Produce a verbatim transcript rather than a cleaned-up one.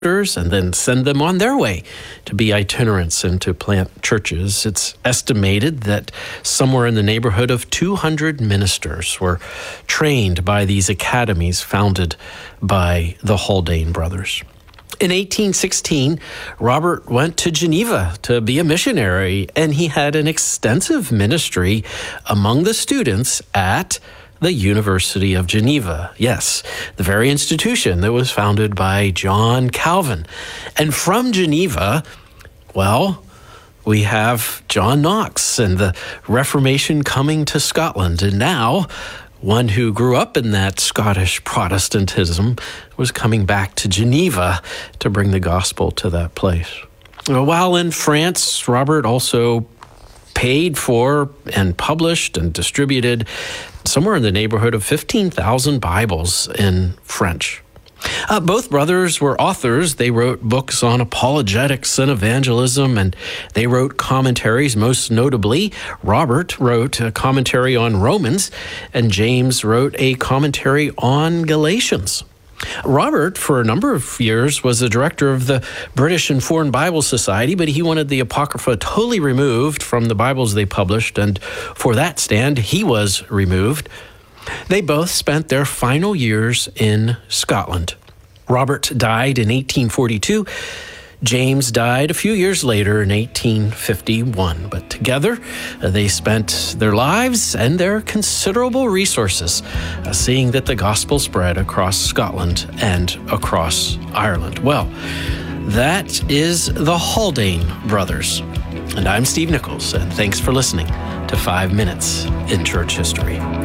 and then send them on their way to be itinerants and to plant churches. It's estimated that somewhere in the neighborhood of two hundred ministers were trained by these academies founded by the Haldane brothers. In eighteen sixteen, Robert went to Geneva to be a missionary, and he had an extensive ministry among the students at the University of Geneva. Yes, the very institution that was founded by John Calvin. And from Geneva, well, we have John Knox and the Reformation coming to Scotland. And now, one who grew up in that Scottish Protestantism was coming back to Geneva to bring the gospel to that place. While in France, Robert also paid for and published and distributed somewhere in the neighborhood of fifteen thousand Bibles in French. Uh, both brothers were authors. They wrote books on apologetics and evangelism, and they wrote commentaries. Most notably, Robert wrote a commentary on Romans, and James wrote a commentary on Galatians. Robert, for a number of years, was the director of the British and Foreign Bible Society, but he wanted the Apocrypha totally removed from the Bibles they published, and for that stand, he was removed. They both spent their final years in Scotland. Robert died in eighteen forty-two. James died a few years later in eighteen fifty-one, but together uh, they spent their lives and their considerable resources uh, seeing that the gospel spread across Scotland and across Ireland. Well, that is the Haldane brothers. And I'm Steve Nichols, and thanks for listening to Five Minutes in Church History.